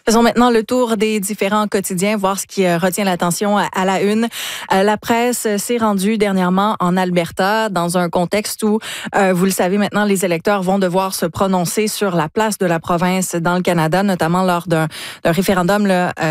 Faisons maintenant le tour des différents quotidiens, voir ce qui retient l'attention à la une. La presse s'est rendue dernièrement en Alberta dans un contexte où, vous le savez maintenant, les électeurs vont devoir se prononcer sur la place de la province dans le Canada, notamment lors d'un référendum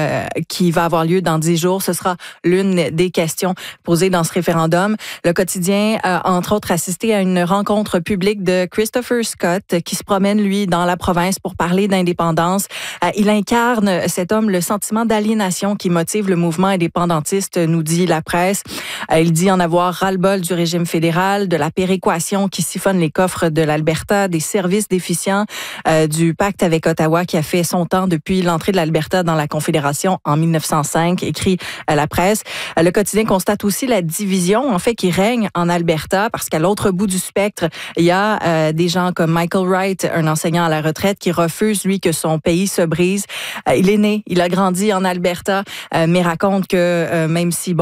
qui va avoir lieu dans 10 jours. Ce sera l'une des questions posées dans ce référendum. Le quotidien a entre autres assisté à une rencontre publique de Christopher Scott qui se promène, lui, dans la province pour parler d'indépendance. Il incarne, cet homme, le sentiment d'aliénation qui motive le mouvement indépendantiste, nous dit la presse. Il dit en avoir ras-le-bol du régime fédéral, de la péréquation qui siphonne les coffres de l'Alberta, des services déficients, du pacte avec Ottawa qui a fait son temps depuis l'entrée de l'Alberta dans la Confédération en 1905, écrit la presse. Le quotidien constate aussi la division, en fait, qui règne en Alberta, parce qu'à l'autre bout du spectre, il y a des gens comme Michael Wright, un enseignant à la retraite, qui refuse, lui, que son pays se brise. Il est né, il a grandi en Alberta, mais raconte que même si,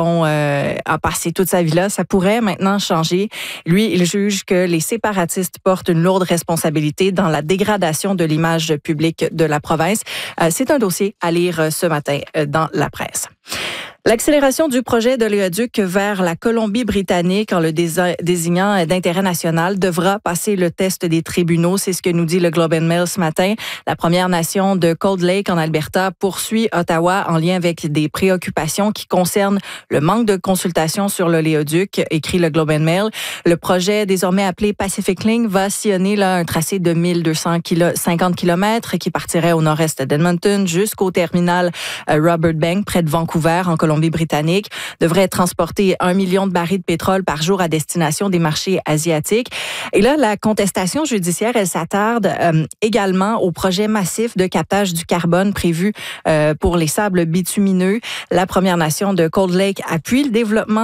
a passé toute sa vie là, ça pourrait maintenant changer. Lui, il juge que les séparatistes portent une lourde responsabilité dans la dégradation de l'image publique de la province. C'est un dossier à lire ce matin dans la presse. L'accélération du projet d'oléoduc vers la Colombie-Britannique en le désignant d'intérêt national devra passer le test des tribunaux. C'est ce que nous dit le Globe and Mail ce matin. La Première Nation de Cold Lake en Alberta poursuit Ottawa en lien avec des préoccupations qui concernent le manque de consultation sur l'oléoduc, écrit le Globe and Mail. Le projet, désormais appelé Pacific Link, va sillonner un tracé de 1250 km qui partirait au nord-est d'Edmonton jusqu'au terminal Robert Bank, près de Vancouver, en Colombie-Britannique, devrait transporter 1 million de barils de pétrole par jour à destination des marchés asiatiques. Et là, la contestation judiciaire, elle s'attarde également au projet massif de captage du carbone prévu pour les sables bitumineux. La Première Nation de Cold Lake appuie le développement